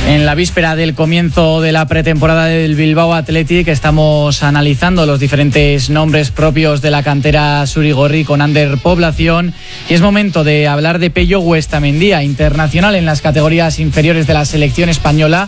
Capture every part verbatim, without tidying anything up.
En la víspera del comienzo de la pretemporada del Bilbao Athletic estamos analizando los diferentes nombres propios de la cantera surigorri con Ander Población y es momento de hablar de Pello Huestamendía, internacional en las categorías inferiores de la selección española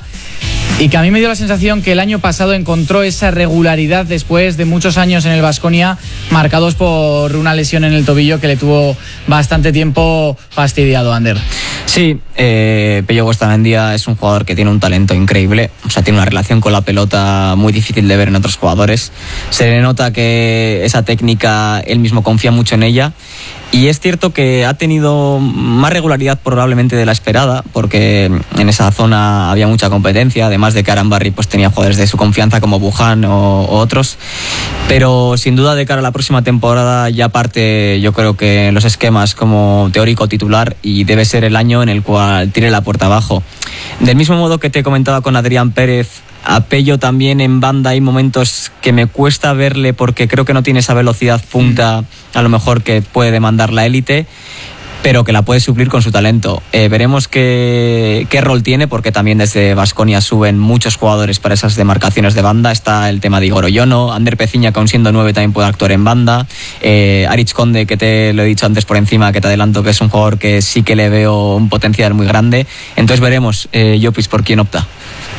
y que a mí me dio la sensación que el año pasado encontró esa regularidad después de muchos años en el Baskonia marcados por una lesión en el tobillo que le tuvo bastante tiempo fastidiado, Ander. Sí, eh, Pello Huestamendía es un jugador que tiene un talento increíble, o sea, tiene una relación con la pelota muy difícil de ver en otros jugadores. Se le nota que esa técnica, él mismo confía mucho en ella. Y es cierto que ha tenido más regularidad probablemente de la esperada, porque en esa zona había mucha competencia, además de que Arambarri pues, tenía jugadores de su confianza como Buján o, o otros. Pero sin duda de cara a la próxima temporada ya parte, yo creo que los esquemas como teórico titular y debe ser el año en el cual tire la puerta abajo. Del mismo modo que te comentaba con Adrián Pérez, a Pello también en banda hay momentos que me cuesta verle porque creo que no tiene esa velocidad punta a lo mejor que puede demandar la élite, pero que la puede suplir con su talento. Eh, veremos qué, qué rol tiene, porque también desde Baskonia suben muchos jugadores para esas demarcaciones de banda. Está el tema de Igor Oyono, Ander Peciña, que aún siendo nueve también puede actuar en banda, eh, Aritz Conde, que te lo he dicho antes por encima, que te adelanto que es un jugador que sí que le veo un potencial muy grande. Entonces veremos, eh, Llopis, por quién opta.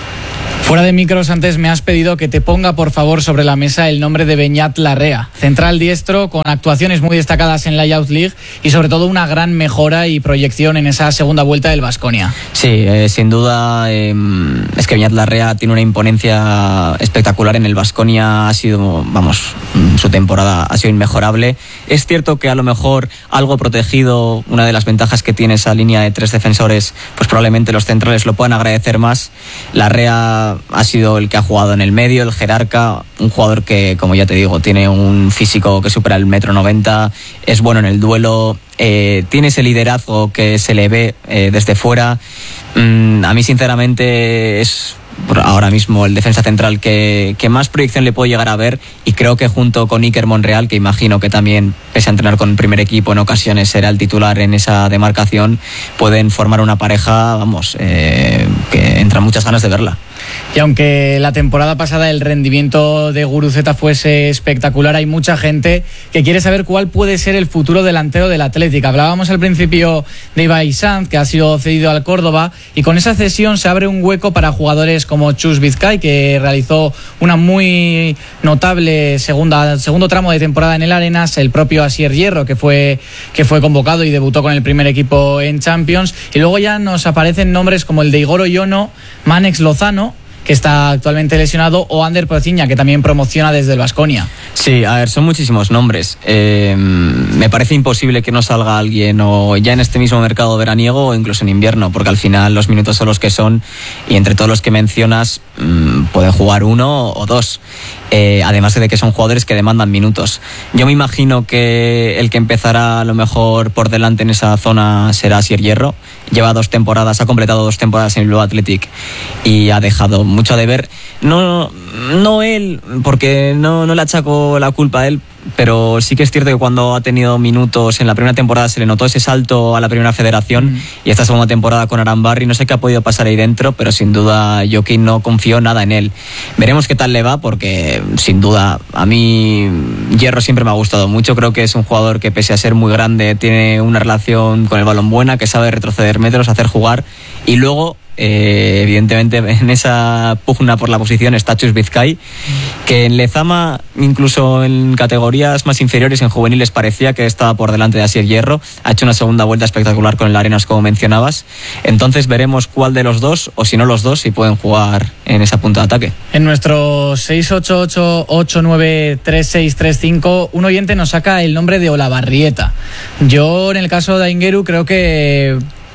Fuera de micros, antes me has pedido que te ponga por favor sobre la mesa el nombre de Beñat Larrea, central diestro con actuaciones muy destacadas en la Youth League y sobre todo una gran mejora y proyección en esa segunda vuelta del Baskonia. Sí, eh, sin duda eh, es que Beñat Larrea tiene una imponencia espectacular en el Baskonia, ha sido, vamos, su temporada ha sido inmejorable. Es cierto que a lo mejor algo protegido, una de las ventajas que tiene esa línea de tres defensores, pues probablemente los centrales lo puedan agradecer más. Larrea ha sido el que ha jugado en el medio, el jerarca, un jugador que, como ya te digo, tiene un físico que supera el metro noventa, es bueno en el duelo, eh, tiene ese liderazgo que se le ve eh, desde fuera. Mm, a mí sinceramente es ahora mismo el defensa central que, que más proyección le puedo llegar a ver, y creo que junto con Iker Monreal, que imagino que también, pese a entrenar con el primer equipo en ocasiones, será el titular en esa demarcación, pueden formar una pareja, vamos, eh, que entran muchas ganas de verla. Y aunque la temporada pasada el rendimiento de Guruceta fuese espectacular, hay mucha gente que quiere saber cuál puede ser el futuro delantero del Athletic. Hablábamos al principio de Ibai Sanz, que ha sido cedido al Córdoba, y con esa cesión se abre un hueco para jugadores como Chus Vizcay, que realizó una muy notable segunda, segundo tramo de temporada en el Arenas, el propio Asier Hierro, que fue, que fue convocado y debutó con el primer equipo en Champions, y luego ya nos aparecen nombres como el de Igor Oyono, Manex Lozano, que está actualmente lesionado, o Ander Peciña, que también promociona desde el Baskonia. Sí, a ver, son muchísimos nombres. Eh, me parece imposible que no salga alguien o ya en este mismo mercado veraniego o incluso en invierno, porque al final los minutos son los que son y entre todos los que mencionas mmm, pueden jugar uno o dos. Eh, además de que son jugadores que demandan minutos. Yo me imagino que el que empezará a lo mejor por delante en esa zona será Asier Hierro. Lleva dos temporadas, ha completado dos temporadas en el Bilbao Athletic y ha dejado mucho de ver. No, no él, porque no, no le achaco la culpa a él, pero sí que es cierto que cuando ha tenido minutos en la primera temporada se le notó ese salto a la primera federación, mm. y esta segunda temporada con Arambarri no sé qué ha podido pasar ahí dentro, pero sin duda Joaquín no confió nada en él. Veremos qué tal le va, porque sin duda a mí Hierro siempre me ha gustado mucho. Creo que es un jugador que, pese a ser muy grande, tiene una relación con el balón buena, que sabe retroceder metros, hacer jugar, y luego Eh, evidentemente en esa pugna por la posición está Chus Vizcay, que en Lezama, incluso en categorías más inferiores, en juveniles, parecía que estaba por delante de Asier Hierro. Ha hecho una segunda vuelta espectacular con el Arenas, como mencionabas. Entonces veremos cuál de los dos, o si no los dos, si pueden jugar en esa punta de ataque. En nuestro seis ocho ocho ocho nueve tres seis tres cinco un oyente nos saca el nombre de Olavarrieta. Yo, en el caso de Aingeru, creo que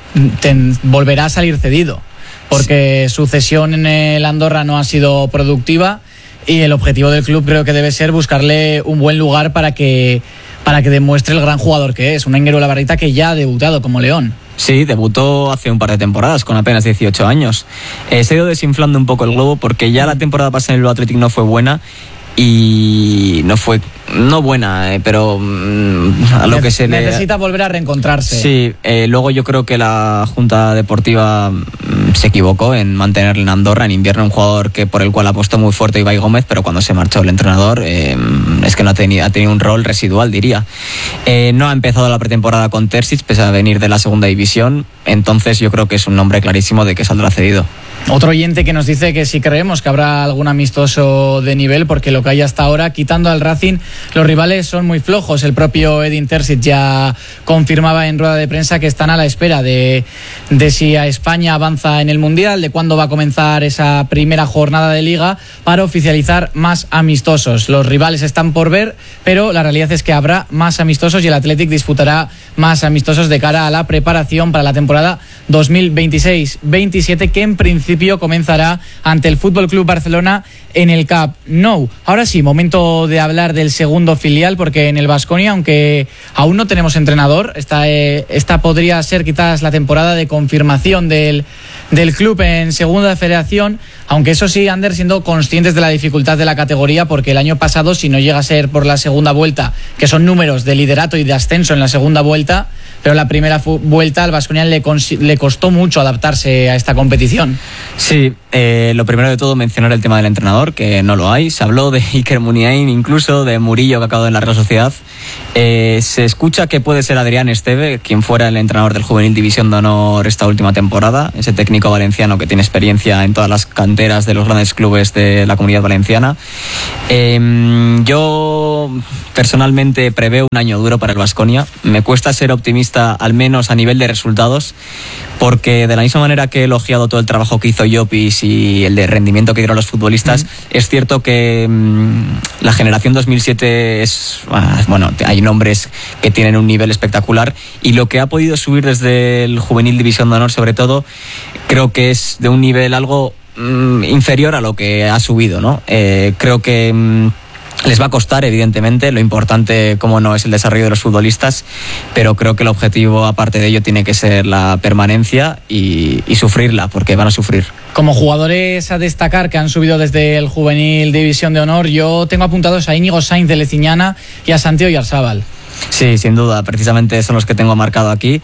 ten, volverá a salir cedido, porque su cesión en el Andorra no ha sido productiva y el objetivo del club creo que debe ser buscarle un buen lugar para que, para que demuestre el gran jugador que es. Un Aingeru Olavarrieta que ya ha debutado como León. Sí, debutó hace un par de temporadas con apenas dieciocho años. Eh, se ha ido desinflando un poco el globo, porque ya la temporada pasada en el Bilbao Athletic no fue buena, y no fue no buena, eh, pero mm, a lo ne- que se necesita le... volver a reencontrarse. Sí, eh, luego yo creo que la Junta Deportiva mm, se equivocó en mantenerle en Andorra en invierno, un jugador que por el cual apostó muy fuerte Ibai Gómez, pero cuando se marchó el entrenador eh, es que no ha tenido, ha tenido un rol residual, diría. Eh, no ha empezado la pretemporada con Terzic, pese a venir de la segunda división, entonces yo creo que es un nombre clarísimo de que saldrá cedido. Otro oyente que nos dice que sí creemos que habrá algún amistoso de nivel, porque lo que hay hasta ahora, quitando al Racing, los rivales son muy flojos. El propio Edin Terzic ya confirmaba en rueda de prensa que están a la espera de, de si a España avanza en el Mundial, de cuándo va a comenzar esa primera jornada de Liga para oficializar más amistosos. Los rivales están por ver, pero la realidad es que habrá más amistosos y el Athletic disputará más amistosos de cara a la preparación para la temporada dos mil veintiséis veintisiete, que en principio comenzará ante el Fútbol Club Barcelona en el Camp Nou. Ahora sí, momento de hablar del segundo filial, porque en el Baskonia, aunque aún no tenemos entrenador, esta, eh, esta podría ser quizás la temporada de confirmación del, del club en segunda federación, aunque eso sí, Ander, siendo conscientes de la dificultad de la categoría, porque el año pasado, si no llega a ser por la segunda vuelta, que son números de liderato y de ascenso en la segunda vuelta, pero la primera fu- vuelta al Baskonia le, cons- le costó mucho adaptarse a esta competición. Sí, eh, lo primero de todo mencionar el tema del entrenador, que no lo hay. Se habló de Iker Muniain, incluso de Murillo, que ha acabado en la Real Sociedad. Eh, se escucha que puede ser Adrián Esteve, quien fuera el entrenador del Juvenil División de Honor esta última temporada, ese técnico valenciano que tiene experiencia en todas las canteras de los grandes clubes de la Comunidad Valenciana. Eh, yo personalmente preveo un año duro para el Baskonia. Me cuesta ser optimista, al menos a nivel de resultados, porque de la misma manera que he elogiado todo el trabajo que hizo Llopis y el de rendimiento que dieron los futbolistas, mm. es cierto que mmm, la generación dos mil siete es, bueno, hay nombres que tienen un nivel espectacular, y lo que ha podido subir desde el Juvenil División de Honor, sobre todo, creo que es de un nivel algo mmm, inferior a lo que ha subido, ¿no? Eh, creo que mmm, les va a costar, evidentemente. Lo importante, como no, es el desarrollo de los futbolistas, pero creo que el objetivo, aparte de ello, tiene que ser la permanencia y, y sufrirla, porque van a sufrir. Como jugadores a destacar que han subido desde el Juvenil División de Honor, yo tengo apuntados a Íñigo Sainz de Leciñana y a Santi Oyarzábal. Sí, sin duda, precisamente son los que tengo marcado aquí.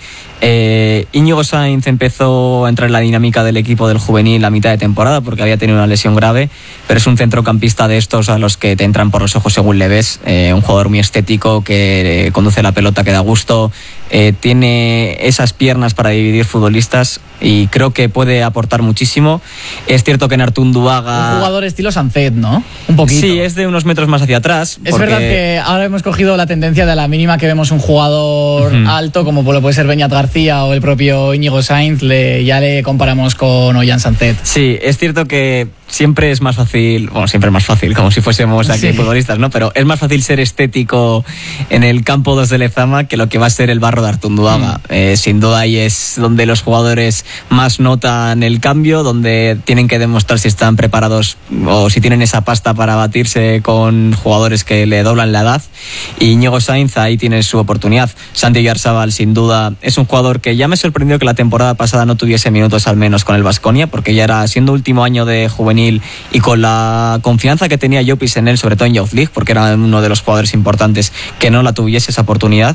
Eh, Íñigo Sainz empezó a entrar en la dinámica del equipo del juvenil a mitad de temporada porque había tenido una lesión grave, pero es un centrocampista de estos a los que te entran por los ojos según le ves. Eh, un jugador muy estético que eh, conduce la pelota que da gusto, eh, tiene esas piernas para dividir futbolistas y creo que puede aportar muchísimo. Es cierto que en Artunduaga... Un jugador estilo Sancet, ¿no? Un poquito. Sí, es de unos metros más hacia atrás. Es porque... verdad que ahora hemos cogido la tendencia de a la mínima que vemos un jugador uh-huh. alto, como lo puede ser Beñat García o el propio Íñigo Sainz, le, ya le comparamos con Ollán Sancet. Sí, es cierto que siempre es más fácil, bueno, siempre es más fácil, como si fuésemos aquí sí. futbolistas, ¿no? Pero es más fácil ser estético en el campo dos de Lezama que lo que va a ser el barro de Artunduaga. Mm. Eh, sin duda ahí es donde los jugadores más notan el cambio, donde tienen que demostrar si están preparados o si tienen esa pasta para batirse con jugadores que le doblan la edad. Y Íñigo Sainz ahí tiene su oportunidad. Santi Oyarzábal, sin duda, es un jugador que ya me sorprendió que la temporada pasada no tuviese minutos al menos con el Baskonia, porque ya era siendo último año de juvenil y con la confianza que tenía Llopis en él, sobre todo en Youth League, porque era uno de los jugadores importantes, que no la tuviese esa oportunidad.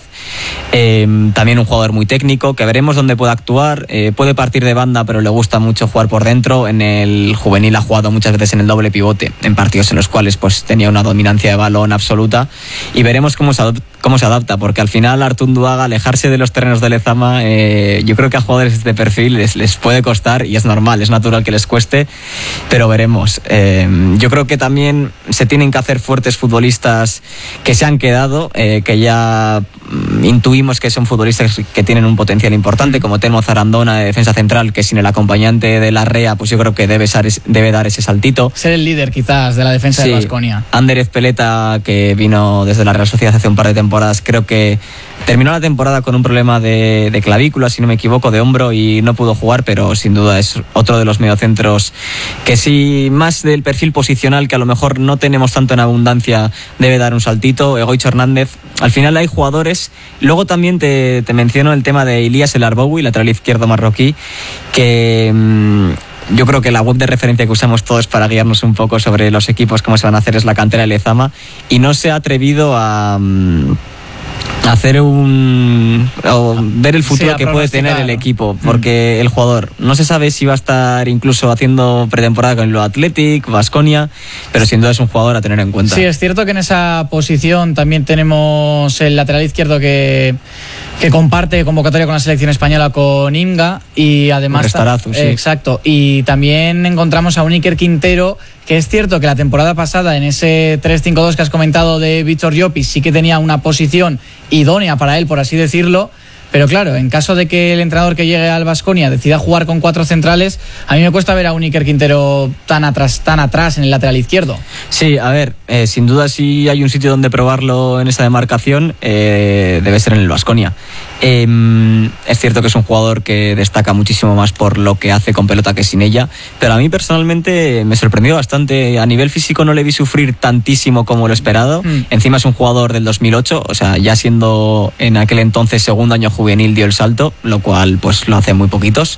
Eh, también un jugador muy técnico, que veremos dónde puede actuar. Eh, puede partir de banda, pero le gusta mucho jugar por dentro. En el juvenil ha jugado muchas veces en el doble pivote, en partidos en los cuales pues tenía una dominancia de balón absoluta, y veremos cómo se adopta, cómo se adapta, porque al final Artunduaga, alejarse de los terrenos de Lezama, eh, yo creo que a jugadores de este perfil les, les puede costar, y es normal, es natural que les cueste, pero veremos. Eh, yo creo que también se tienen que hacer fuertes futbolistas que se han quedado, eh, que ya mm, intuimos que son futbolistas que tienen un potencial importante, como Telmo Zarandona de defensa central, que sin el acompañante de Larrea, pues yo creo que debe, ser, debe dar ese saltito. Ser el líder quizás de la defensa sí. de Baskonia. Ander Ezpeleta, que vino desde la Real Sociedad hace un par de temporadas, creo que terminó la temporada con un problema de, de clavícula, si no me equivoco, de hombro, y no pudo jugar, pero sin duda es otro de los mediocentros que sí, más del perfil posicional, que a lo mejor no tenemos tanto en abundancia, debe dar un saltito. Egoicho Hernández, al final hay jugadores. Luego también te, te menciono el tema de Ilías El Arboui, lateral izquierdo marroquí, que mmm, yo creo que la web de referencia que usamos todos para guiarnos un poco sobre los equipos, cómo se van a hacer, es la cantera de Lezama, y no se ha atrevido a... Mmm, hacer un o ver el futuro sí, que puede tener el equipo, porque mm. el jugador no se sabe si va a estar incluso haciendo pretemporada con el Athletic, Baskonia, pero sin duda es un jugador a tener en cuenta. Sí, es cierto que en esa posición también tenemos el lateral izquierdo que, que comparte convocatoria con la selección española con Inga, y además Restarazu, sí. Exacto, y también encontramos a un Iker Quintero, que es cierto que la temporada pasada en ese tres cinco dos que has comentado de Víctor Llopis sí que tenía una posición idónea para él, por así decirlo, pero claro, en caso de que el entrenador que llegue al Baskonia decida jugar con cuatro centrales, a mí me cuesta ver a un Iker Quintero tan atrás, tan atrás en el lateral izquierdo. Sí, a ver, eh, sin duda si hay un sitio donde probarlo en esa demarcación, eh, debe ser en el Baskonia. Eh, es cierto que es un jugador que destaca muchísimo más por lo que hace con pelota que sin ella, pero a mí personalmente me sorprendió bastante. A nivel físico no le vi sufrir tantísimo como lo esperado. Mm. Encima es un jugador del dos mil ocho, o sea, ya siendo en aquel entonces segundo año juvenil dio el salto, lo cual pues lo hace muy poquitos.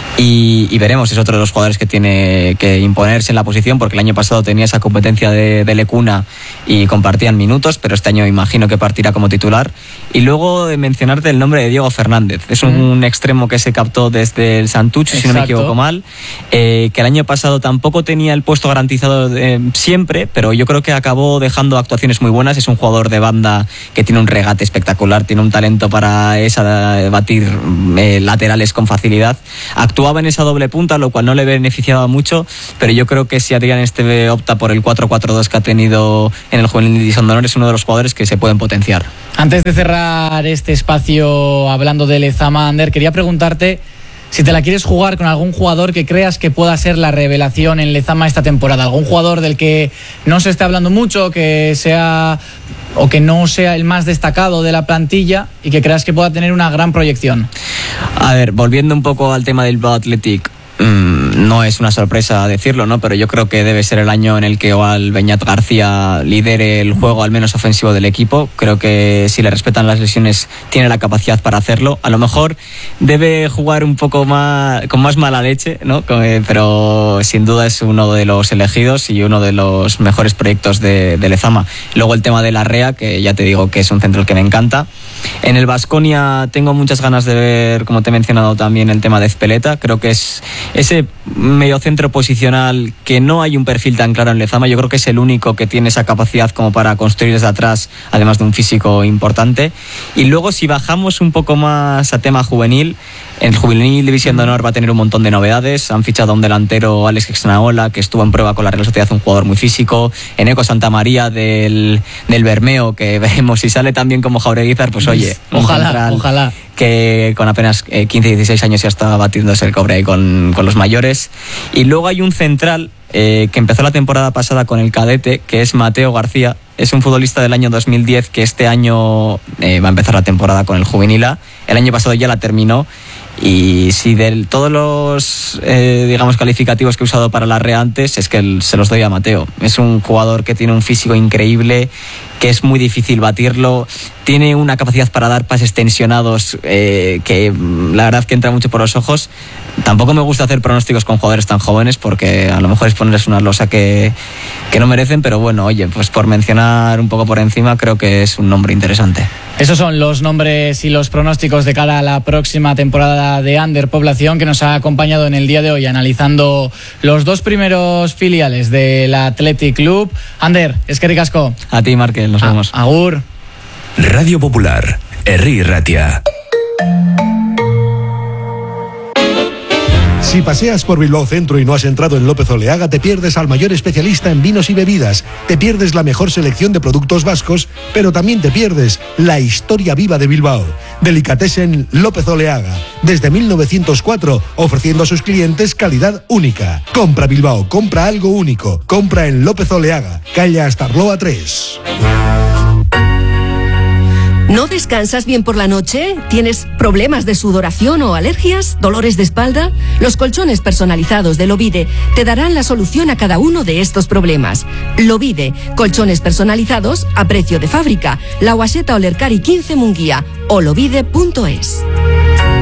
Y, y veremos, es otro de los jugadores que tiene que imponerse en la posición, porque el año pasado tenía esa competencia de, de Lecuna y compartían minutos, pero este año imagino que partirá como titular. Y luego de mencionarte el nombre de Diego Fernández, es un, mm. un extremo que se captó desde el Santucho, si no me equivoco mal, eh, que el año pasado tampoco tenía el puesto garantizado eh, siempre, pero yo creo que acabó dejando actuaciones muy buenas. Es un jugador de banda que tiene un regate espectacular, tiene un talento para esa, batir eh, laterales con facilidad. Actuaba en esa doble punta, lo cual no le beneficiaba mucho, pero yo creo que si Adrián Esteve opta por el cuatro cuatro dos que ha tenido en el Juvenil División de Honor, es uno de los jugadores que se pueden potenciar. Antes de cerrar este espacio hablando de Lezama, Ander, quería preguntarte si te la quieres jugar con algún jugador que creas que pueda ser la revelación en Lezama esta temporada. Algún jugador del que no se esté hablando mucho, que sea o que no sea el más destacado de la plantilla y que creas que pueda tener una gran proyección. A ver, volviendo un poco al tema del Bilbao Athletic, mmm, no es una sorpresa decirlo, ¿no? Pero yo creo que debe ser el año en el que Oal Beñat García lidere el juego al menos ofensivo del equipo. Creo que si le respetan las lesiones tiene la capacidad para hacerlo. A lo mejor debe jugar un poco más con más mala leche, ¿no? Pero sin duda es uno de los elegidos y uno de los mejores proyectos de, de Lezama. Luego el tema de Larrea, que ya te digo que es un central que me encanta. En el Baskonia tengo muchas ganas de ver, como te he mencionado también, el tema de Ezpeleta. Creo que es ese mediocentro posicional que no hay un perfil tan claro en Lezama. Yo creo que es el único que tiene esa capacidad como para construir desde atrás, además de un físico importante. Y luego si bajamos un poco más a tema juvenil, en el Juvenil División de Honor va a tener un montón de novedades. Han fichado a un delantero, Alex Exnaola, que estuvo en prueba con la Real Sociedad, un jugador muy físico. Eneco Santamaría del, del Bermeo, que veremos si sale tan bien como Jaureguizar, pues oye, ojalá, ojalá. Que con apenas eh, quince dieciséis años ya estaba batiéndose el cobre ahí con, con los mayores. Y luego hay un central eh, que empezó la temporada pasada con el cadete, que es Mateo García. Es un futbolista del año dos mil diez que este año eh, va a empezar la temporada con el Juvenil A. El año pasado ya la terminó. Y si de todos los eh, digamos calificativos que he usado para la Rea antes, es que el, se los doy a Mateo. Es un jugador que tiene un físico increíble, que es muy difícil batirlo, tiene una capacidad para dar pases tensionados eh, que la verdad que entra mucho por los ojos. Tampoco me gusta hacer pronósticos con jugadores tan jóvenes porque a lo mejor es ponerles una losa que, que no merecen, pero bueno, oye, pues por mencionar un poco por encima, creo que es un nombre interesante. Esos son los nombres y los pronósticos de cara a la próxima temporada de Ander Población, que nos ha acompañado en el día de hoy analizando los dos primeros filiales del Athletic Club. Ander, eskerrik asko. A ti, Markel, nos vemos. A- Agur. Radio Popular, Herri Ratia. Si paseas por Bilbao Centro y no has entrado en López Oleaga, te pierdes al mayor especialista en vinos y bebidas, te pierdes la mejor selección de productos vascos, pero también te pierdes la historia viva de Bilbao. Delicatessen López Oleaga, desde mil novecientos cuatro, ofreciendo a sus clientes calidad única. Compra Bilbao, compra algo único, compra en López Oleaga, calle Astarloa tres. ¿No descansas bien por la noche? ¿Tienes problemas de sudoración o alergias? ¿Dolores de espalda? Los colchones personalizados de Lovide te darán la solución a cada uno de estos problemas. Lovide, colchones personalizados a precio de fábrica. La Guaseta Olercari quince Munguía o lovide punto es.